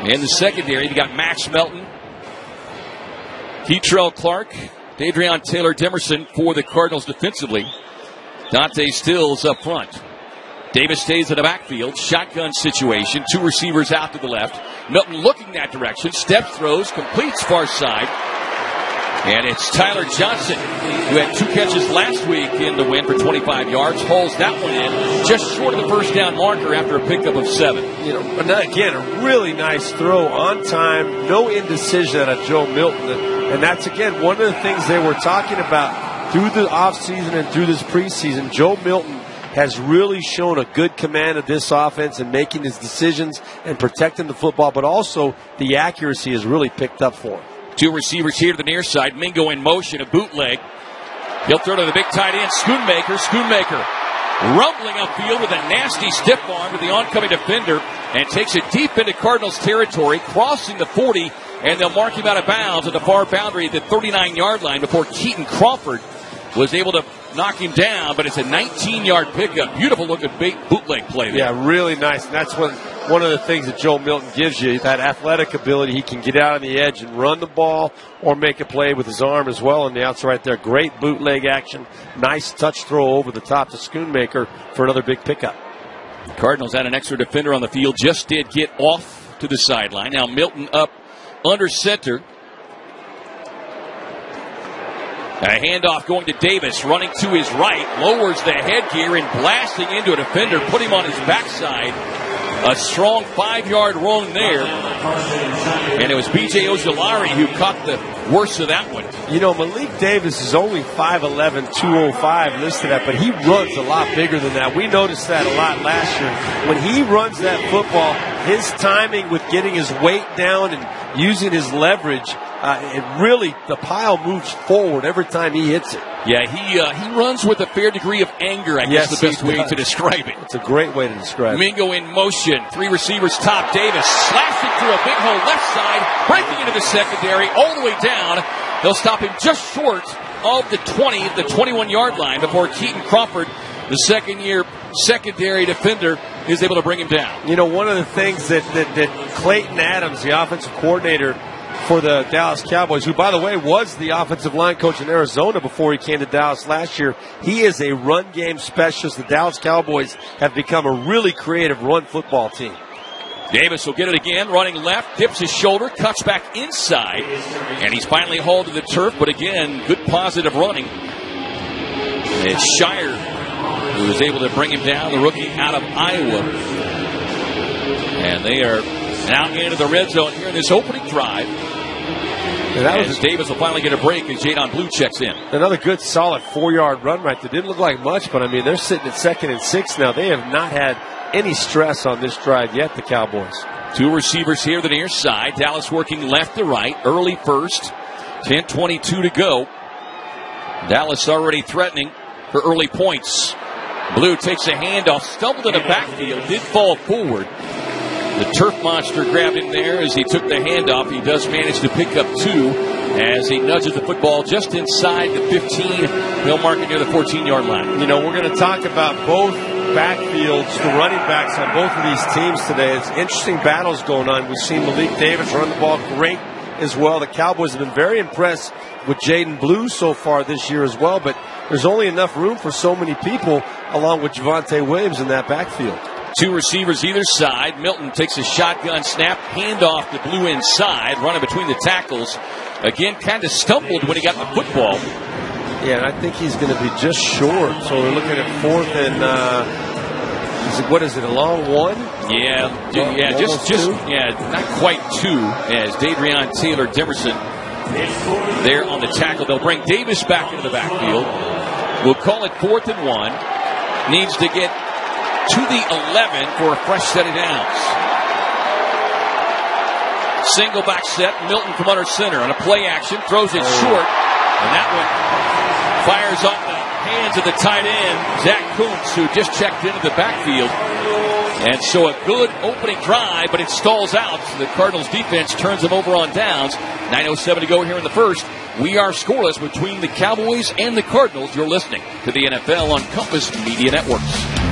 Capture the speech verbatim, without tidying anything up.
In the secondary, you got Max Melton, Keitrell Clark, Dadrion Taylor Demerson for the Cardinals defensively. Dante Stills up front. Davis stays in the backfield. Shotgun situation. Two receivers out to the left. Milton looking that direction. Steps, throws, completes far side. And it's Tyler Johnson, who had two catches last week in the win for twenty-five yards. Hauls that one in just short of the first down marker after a pickup of seven. You know, again, a really nice throw on time. No indecision out of Joe Milton. And that's, again, one of the things they were talking about through the offseason and through this preseason. Joe Milton has really shown a good command of this offense and making his decisions and protecting the football, but also the accuracy has really picked up for him. Two receivers here to the near side. Mingo in motion, a bootleg. He'll throw to the big tight end, Schoonmaker. Schoonmaker rumbling upfield with a nasty stiff arm to the oncoming defender and takes it deep into Cardinals territory, crossing the forty, and they'll mark him out of bounds at the far boundary at the thirty-nine-yard line before Keaton Crawford was able to knock him down, but it's a nineteen-yard pickup. Beautiful looking bootleg play there. Yeah, really nice. And that's what one of the things that Joe Milton gives you, that athletic ability. He can get out on the edge and run the ball or make a play with his arm as well on the outside right there. Great bootleg action. Nice touch throw over the top to Schoonmaker for another big pickup. Cardinals had an extra defender on the field. Just did get off to the sideline. Now Milton up under center. A handoff going to Davis, running to his right, lowers the headgear and blasting into a defender, put him on his backside. A strong five-yard run there. And it was B J Ojulari who caught the worst of that one. You know, Malik Davis is only five eleven, two oh five listed at, but he runs a lot bigger than that. We noticed that a lot last year. When he runs that football, his timing with getting his weight down and using his leverage, Uh, it really, the pile moves forward every time he hits it. Yeah, he uh, he runs with a fair degree of anger, I yes, guess the best way to describe it. It's a great way to describe it. Mingo in motion. Three receivers top. Davis slashing through a big hole left side, breaking into the secondary all the way down. They'll stop him just short of the twenty, the twenty-one-yard line before Keaton Crawford, the second-year secondary defender, is able to bring him down. You know, one of the things that, that, that Clayton Adams, the offensive coordinator for the Dallas Cowboys, who, by the way, was the offensive line coach in Arizona before he came to Dallas last year. He is a run game specialist. The Dallas Cowboys have become a really creative run football team. Davis will get it again, running left, dips his shoulder, cuts back inside, and he's finally hauled to the turf, but again, good positive running. It's Shire who is able to bring him down, the rookie out of Iowa. And they are now into the red zone here in this opening drive. And that was Davis will finally get a break as Jadon Blue checks in. Another good, solid four-yard run right there. Didn't look like much, but, I mean, they're sitting at second and six now. They have not had any stress on this drive yet, the Cowboys. Two receivers here to the near side. Dallas working left to right. Early first. ten twenty-two to go. Dallas already threatening for early points. Blue takes a handoff, stumbled in the backfield, did fall forward. The turf monster grabbed him there as he took the handoff. He does manage to pick up two as he nudges the football just inside the fifteen. He'll mark it near the fourteen-yard line. You know, we're going to talk about both backfields, the running backs on both of these teams today. It's interesting battles going on. We've seen Malik Davis run the ball great as well. The Cowboys have been very impressed with Jaden Blue so far this year as well, but there's only enough room for so many people along with Javonte Williams in that backfield. Two receivers either side. Milton takes a shotgun snap, handoff to Blue inside, running between the tackles. Again, kind of stumbled when he got the football. Yeah, and I think he's going to be just short. So we're looking at fourth and, uh, is it, what is it, a long one? Yeah, yeah, just, just, yeah, not quite two, as Dadrion Taylor Demerson there on the tackle. They'll bring Davis back into the backfield. We'll call it fourth and one. Needs to get to the eleven for a fresh set of downs. Single back set. Milton from under center on a play action. Throws it oh. short. And that one fires off the hands of the tight end, Zach Kuntz, who just checked into the backfield. And so a good opening drive, but it stalls out. So the Cardinals defense turns them over on downs. nine oh seven to go here in the first. We are scoreless between the Cowboys and the Cardinals. You're listening to the N F L on Compass Media Networks.